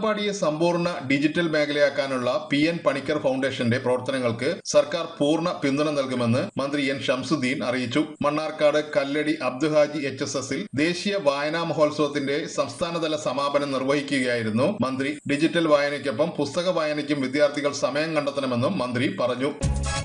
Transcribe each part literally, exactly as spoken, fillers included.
അട്ടപ്പാടിയെ സമ്പൂർണ്ണ digital മേഖലയാക്കാനുള്ള P N Panicker ഫൗണ്ടേഷന്റെ പ്രവർത്തനങ്ങൾക്ക് സർക്കാർ പൂർണ്ണ പിന്തുണ നൽകുമെന്ന് മന്ത്രി എൻ ഷംസുദ്ദീൻ അറിയിച്ചു. മണ്ണാർക്കാട് കല്ലടി അബ്ദുഹാജി എച്ച് എസ് എസിൽ ദേശീയ വായനാ മഹോത്സവത്തിന്റെ സംസ്ഥാനതല സമാപനം നിർവഹിക്കുകയായിരുന്നു മന്ത്രി. ഡിജിറ്റൽ വായനയ്ക്കൊപ്പം പുസ്തക വായനയ്ക്കും വിദ്യാർത്ഥികൾ സമയം കണ്ടെത്തണമെന്നും മന്ത്രി പറഞ്ഞു.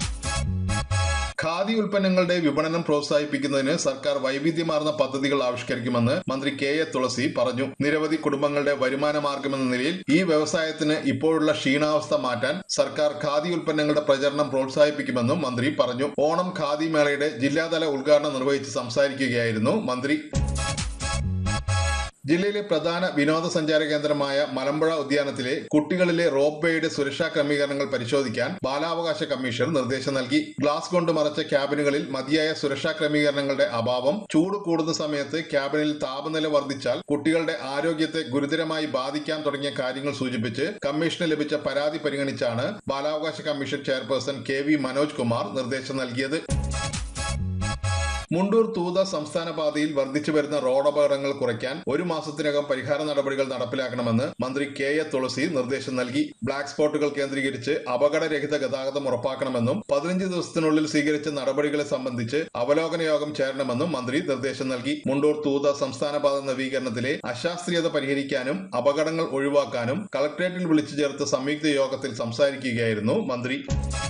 ഖാദി ഉൽപ്പന്നങ്ങളുടെ വിപണനം പ്രോത്സാഹിപ്പിക്കുന്നതിന് സർക്കാർ വൈവിധ്യമാർന്ന പദ്ധതികൾ ആവിഷ്കരിക്കുമെന്ന് മന്ത്രി കെ എ തുളസി പറഞ്ഞു. നിരവധി കുടുംബങ്ങളുടെ വരുമാന മാർഗമെന്ന നിലയിൽ ഈ വ്യവസായത്തിന് ഇപ്പോഴുള്ള ക്ഷീണാവസ്ഥ മാറ്റാൻ സർക്കാർ ഖാദി ഉൽപ്പന്നങ്ങളുടെ പ്രചരണം പ്രോത്സാഹിപ്പിക്കുമെന്നും മന്ത്രി പറഞ്ഞു. ഓണം ഖാദി മേളയുടെ ജില്ലാതല ഉദ്ഘാടനം നിർവഹിച്ച് സംസാരിക്കുകയായിരുന്നു മന്ത്രി. ജില്ലയിലെ പ്രധാന വിനോദസഞ്ചാര കേന്ദ്രമായ മലമ്പുഴ ഉദ്യാനത്തിലെ കുട്ടികളിലെ റോപ്പ് വേയുടെ സുരക്ഷാ ക്രമീകരണങ്ങൾ പരിശോധിക്കാൻ ബാലാവകാശ കമ്മീഷൻ നിർദ്ദേശം നൽകി. ഗ്ലാസ് കൊണ്ട് മറച്ച ക്യാബിനുകളിൽ മതിയായ സുരക്ഷാ ക്രമീകരണങ്ങളുടെ അഭാവം, ചൂട് കൂടുന്ന സമയത്ത് ക്യാബിനിൽ താപനില വർദ്ധിച്ചാൽ കുട്ടികളുടെ ആരോഗ്യത്തെ ഗുരുതരമായി ബാധിക്കാൻ തുടങ്ങിയ കാര്യങ്ങൾ സൂചിപ്പിച്ച് കമ്മീഷന് ലഭിച്ച പരാതി പരിഗണിച്ചാണ് ബാലാവകാശ commission chairperson K V Manoj Kumar നിർദ്ദേശം നൽകിയത്. മുണ്ടൂർ തൂത സംസ്ഥാന പാതയിൽ വർദ്ധിച്ചു വരുന്ന റോഡപകടങ്ങൾ കുറയ്ക്കാൻ ഒരു മാസത്തിനകം പരിഹാര നടപടികൾ നടപ്പിലാക്കണമെന്ന് മന്ത്രി കെ എ തുളസി നിർദ്ദേശം നൽകി. ബ്ലാക്ക് സ്പോട്ടുകൾ കേന്ദ്രീകരിച്ച് അപകടരഹിത ഗതാഗതം ഉറപ്പാക്കണമെന്നും പതിനഞ്ച് ദിവസത്തിനുള്ളിൽ സ്വീകരിച്ച നടപടികളെ സംബന്ധിച്ച് അവലോകന യോഗം ചേരണമെന്നും മന്ത്രി നിർദ്ദേശം നൽകി. മുണ്ടൂർ തൂത സംസ്ഥാന പാത നവീകരണത്തിലെ അശാസ്ത്രീയത പരിഹരിക്കാനും അപകടങ്ങൾ ഒഴിവാക്കാനും കളക്ടറേറ്റിൽ വിളിച്ചു ചേർത്ത സംയുക്ത യോഗത്തിൽ സംസാരിക്കുകയായിരുന്നു മന്ത്രി.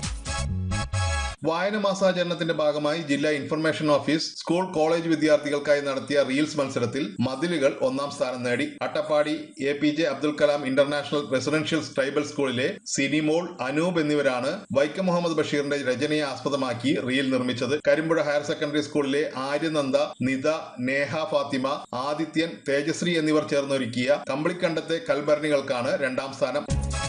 വായന മാസാചരണത്തിന്റെ ഭാഗമായി ജില്ലാ ഇൻഫർമേഷൻ ഓഫീസ് സ്കൂൾ കോളേജ് വിദ്യാർത്ഥികൾക്കായി നടത്തിയ റീൽസ് മത്സരത്തിൽ മതിലുകൾ ഒന്നാം സ്ഥാനം നേടി. Attappadi A P J Abdul Kalam international residential tribal സ്കൂളിലെ സിനിമോൾ, അനൂപ് എന്നിവരാണ് വൈക്കം മുഹമ്മദ് ബഷീറിന്റെ രചനയെ ആസ്പദമാക്കി റീൽ നിർമ്മിച്ചത്. കരിമ്പുഴ ഹയർ സെക്കൻഡറി സ്കൂളിലെ ആര്യനന്ദ, നിത, നേഹ ഫാത്തിമ, ആദിത്യൻ, തേജശ്രീ എന്നിവർ ചേർന്നൊരുക്കിയ കമ്പിളിക്കണ്ടത്തെ കൽഭരണികൾക്കാണ് രണ്ടാം സ്ഥാനം.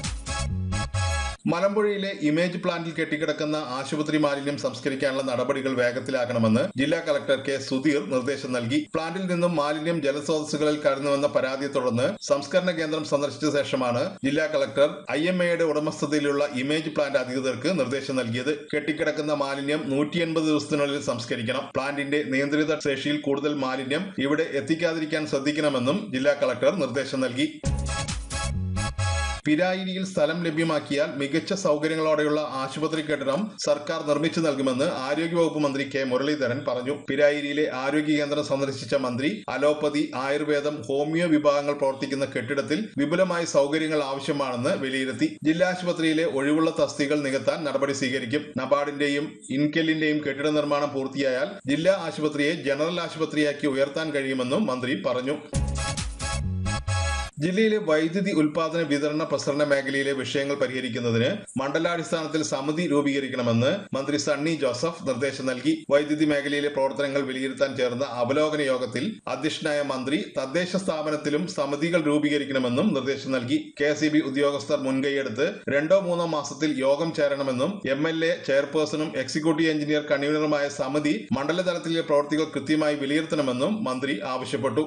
മലമ്പുഴയിലെ ഇമേജ് പ്ലാന്റിൽ കെട്ടിക്കിടക്കുന്ന ആശുപത്രി മാലിന്യം സംസ്കരിക്കാനുള്ള നടപടികൾ വേഗത്തിലാക്കണമെന്ന് ജില്ലാ കളക്ടർ കെ സുധീർ നിർദ്ദേശം നൽകി. പ്ലാന്റിൽ നിന്നും മാലിന്യം ജലസ്രോതസ്സുകളിൽ കടന്നുവെന്ന പരാതിയെ തുടർന്ന് സംസ്കരണ കേന്ദ്രം സന്ദർശിച്ച ശേഷമാണ് ജില്ലാ കളക്ടർ ഐ എം എയുടെ ഉടമസ്ഥതയിലുള്ള ഇമേജ് പ്ലാന്റ് അധികൃതർക്ക് നിർദ്ദേശം നൽകിയത്. കെട്ടിക്കിടക്കുന്ന മാലിന്യം നൂറ്റി എൺപത് ദിവസത്തിനുള്ളിൽ സംസ്കരിക്കണം. പ്ലാന്റിന്റെ നിയന്ത്രിത ശേഷിയിൽ കൂടുതൽ മാലിന്യം ഇവിടെ എത്തിക്കാതിരിക്കാൻ ശ്രദ്ധിക്കണമെന്നും ജില്ലാ കളക്ടർ നിർദ്ദേശം നൽകി. പിരായിരിയിൽ സ്ഥലം ലഭ്യമാക്കിയാൽ മികച്ച സൗകര്യങ്ങളോടെയുള്ള ആശുപത്രി കെട്ടിടം സർക്കാർ നിർമ്മിച്ചു നൽകുമെന്ന് ആരോഗ്യവകുപ്പ് മന്ത്രി കെ മുരളീധരൻ പറഞ്ഞു. പിരായിരിയിലെ ആരോഗ്യ കേന്ദ്രം സന്ദർശിച്ച മന്ത്രി അലോപ്പതി, ആയുർവേദം, ഹോമിയോ വിഭാഗങ്ങൾ പ്രവർത്തിക്കുന്ന കെട്ടിടത്തിൽ വിപുലമായ സൗകര്യങ്ങൾ ആവശ്യമാണെന്ന് വിലയിരുത്തി. ജില്ലാ ആശുപത്രിയിലെ ഒഴിവുള്ള തസ്തികകൾ നികത്താൻ നടപടി സ്വീകരിക്കും. നബാർഡിന്റെയും ഇൻകെല്ലിന്റെയും കെട്ടിട നിർമ്മാണം പൂർത്തിയായാൽ ജില്ലാ ആശുപത്രിയെ ജനറൽ ആശുപത്രിയാക്കി ഉയർത്താൻ കഴിയുമെന്നും മന്ത്രി പറഞ്ഞു. ജില്ലയിലെ വൈദ്യുതി ഉൽപാദന, വിതരണ, പ്രസരണ മേഖലയിലെ വിഷയങ്ങൾ പരിഹരിക്കുന്നതിന് മണ്ഡലാടിസ്ഥാനത്തിൽ സമിതി രൂപീകരിക്കണമെന്ന് മന്ത്രി സണ്ണി ജോസഫ് നിർദ്ദേശം നൽകി. വൈദ്യുതി മേഖലയിലെ പ്രവർത്തനങ്ങൾ വിലയിരുത്താൻ ചേർന്ന അവലോകന യോഗത്തിൽ അധ്യക്ഷനായ മന്ത്രി തദ്ദേശ സ്ഥാപനത്തിലും സമിതികൾ രൂപീകരിക്കണമെന്നും നിർദ്ദേശം നൽകി. കെ എസ് ഇ ബി ഉദ്യോഗസ്ഥർ മുൻകൈയെടുത്ത് രണ്ടോ മൂന്നോ മാസത്തിൽ യോഗം ചേരണമെന്നും M L A ചെയർപേഴ്സണും executive engineer കൺവീനറുമായ സമിതി മണ്ഡലതലത്തിലെ പ്രവർത്തികൾ കൃത്യമായി വിലയിരുത്തണമെന്നും മന്ത്രി ആവശ്യപ്പെട്ടു.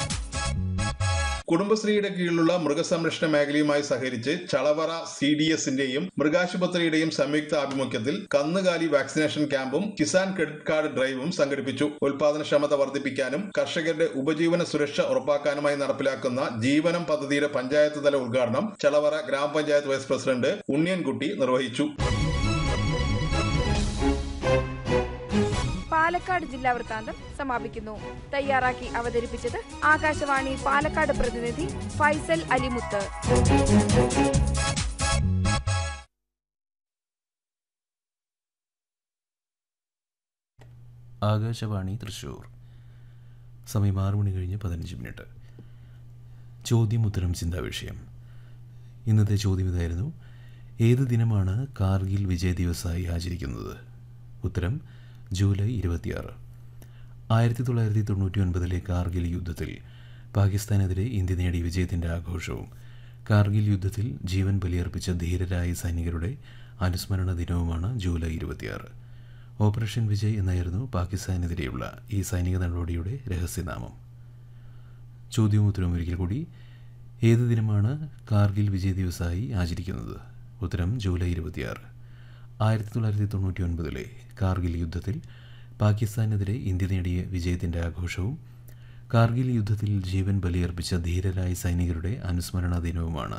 കുടുംബശ്രീയുടെ കീഴിലുള്ള മൃഗസംരക്ഷണ മേഖലയുമായി സഹകരിച്ച് ചളവറ സി ഡി എസിന്റെയും മൃഗാശുപത്രിയുടെയും സംയുക്ത ആഭിമുഖ്യത്തിൽ കന്നുകാലി വാക്സിനേഷൻ ക്യാമ്പും കിസാൻ ക്രെഡിറ്റ് കാർഡ് ഡ്രൈവും സംഘടിപ്പിച്ചു. ഉൽപാദനക്ഷമത വർദ്ധിപ്പിക്കാനും കർഷകരുടെ ഉപജീവന സുരക്ഷ ഉറപ്പാക്കാനുമായി നടപ്പിലാക്കുന്ന ജീവനം പദ്ധതിയുടെ പഞ്ചായത്ത് തല ഉദ്ഘാടനം ചളവറ ഗ്രാമപഞ്ചായത്ത് വൈസ് പ്രസിഡന്റ് ഉണ്ണിയൻകുട്ടി നിർവഹിച്ചു. പാലക്കാട് ജില്ലാ വൃത്താന്തം സമാപിക്കുന്നു. തയ്യാറാക്കി അവതരിപ്പിച്ചത് ആകാശവാണി പാലക്കാട് പ്രതിനിധി ഫൈസൽ അലിമുത്ത്. ആകാശവാണി തൃശൂർ. സമയം ആറു മണി കഴിഞ്ഞ് പതിനഞ്ച് മിനിറ്റ്. ചോദ്യം ഉത്തരം ചിന്താ വിഷയം. ഇന്നത്തെ ചോദ്യം ഇതായിരുന്നു: ഏത് ദിനമാണ് കാർഗിൽ വിജയ് ദിവസായി ആചരിക്കുന്നത്? ഉത്തരം ജൂലൈ ഇരുപത്തിയാറ്. ആയിരത്തി തൊള്ളായിരത്തി തൊണ്ണൂറ്റി ഒൻപതിലെ കാർഗിൽ യുദ്ധത്തിൽ പാകിസ്ഥാനെതിരെ ഇന്ത്യ നേടിയ വിജയത്തിൻ്റെ ആഘോഷവും കാർഗിൽ യുദ്ധത്തിൽ ജീവൻ ബലിയർപ്പിച്ച ധീരരായ സൈനികരുടെ അനുസ്മരണ ദിനവുമാണ് ജൂലൈ ഇരുപത്തിയാറ്. ഓപ്പറേഷൻ വിജയ് എന്നായിരുന്നു പാകിസ്ഥാനെതിരെയുള്ള ഈ സൈനിക നടപടിയുടെ രഹസ്യനാമം. ചോദ്യവും ഉത്തരവും ഒരിക്കൽ കൂടി: ഏത് ദിനമാണ് കാർഗിൽ വിജയ് ദിവസായി ആചരിക്കുന്നത്? ഉത്തരം ജൂലൈ ഇരുപത്തിയാറ്. ആയിരത്തി തൊള്ളായിരത്തി തൊണ്ണൂറ്റി ഒൻപതിലെ കാർഗിൽ യുദ്ധത്തിൽ പാകിസ്ഥാനെതിരെ ഇന്ത്യ നേടിയ വിജയത്തിൻ്റെ ആഘോഷവും കാർഗിൽ യുദ്ധത്തിൽ ജീവൻ ബലിയർപ്പിച്ച ധീരരായ സൈനികരുടെ അനുസ്മരണ ദിനവുമാണ്